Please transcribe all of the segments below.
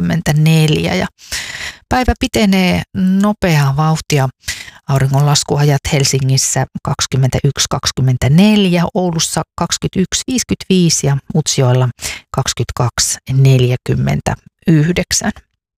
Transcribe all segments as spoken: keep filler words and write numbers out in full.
kaksikymmentäneljä ja päivä pitenee nopeaa vauhtia. Auringonlaskuajat Helsingissä kaksikymmentäyksi kaksikymmentäneljä, Oulussa kaksikymmentäyksi viisikymmentäviisi ja Utsjoella kaksikymmentäkaksi neljäkymmentäyhdeksän.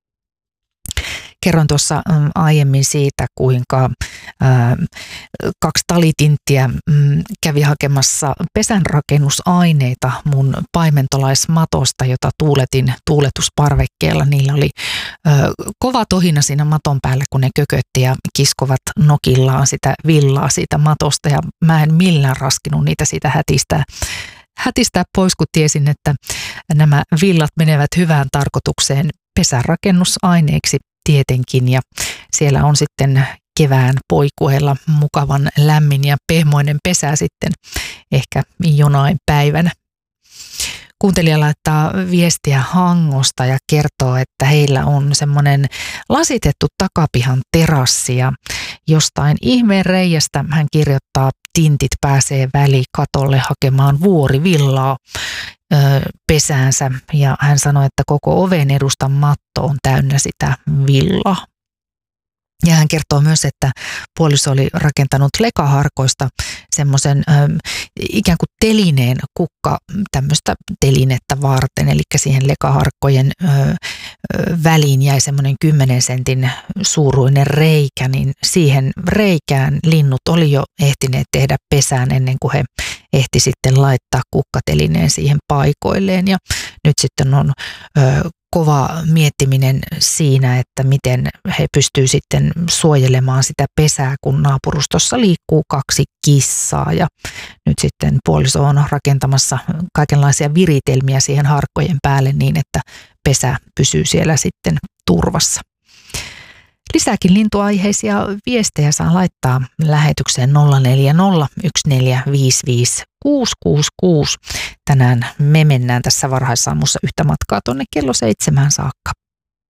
Kerron tuossa aiemmin siitä, kuinka ää, kaksi talitinttiä mm, kävi hakemassa pesänrakennusaineita mun paimentolaismatosta, jota tuuletin tuuletusparvekkeella. Niillä oli ää, kova tohina siinä maton päällä, kun ne kökötti ja kiskovat nokillaan sitä villaa siitä matosta. Ja mä en millään raskinut niitä siitä hätistää. hätistää pois, kun tiesin, että nämä villat menevät hyvään tarkoitukseen pesänrakennusaineeksi tietenkin, ja siellä on sitten kevään poikueella mukavan lämmin ja pehmoinen pesä sitten ehkä jonain päivänä. Kuuntelija laittaa viestiä Hangosta ja kertoo, että heillä on semmoinen lasitettu takapihan terassi ja jostain ihmeen reiästä hän kirjoittaa, tintit pääsee välikatolle hakemaan vuorivillaa ö, pesäänsä ja hän sanoi, että koko oven edustan matto on täynnä sitä villaa. Ja hän kertoo myös, että puoliso oli rakentanut lekaharkoista semmoisen ikään kuin telineen kukka tämmöistä telinettä varten. Eli siihen lekaharkkojen ö, ö, väliin jäi semmoinen kymmenen sentin suuruinen reikä, niin siihen reikään linnut oli jo ehtineet tehdä pesään ennen kuin he ehti sitten laittaa kukkatelineen siihen paikoilleen. Ja nyt sitten on ö, kova miettiminen siinä, että miten he pystyvät sitten suojelemaan sitä pesää, kun naapurustossa liikkuu kaksi kissaa. Ja nyt sitten puoliso on rakentamassa kaikenlaisia viritelmiä siihen harkkojen päälle niin, että pesä pysyy siellä sitten turvassa. Lisääkin lintuaiheisia viestejä saa laittaa lähetykseen nolla neljä nolla yksi neljä viisi viisi kuusi kuusi kuusi. Tänään me mennään tässä varhaisaamussa yhtä matkaa tuonne kello seitsemään saakka.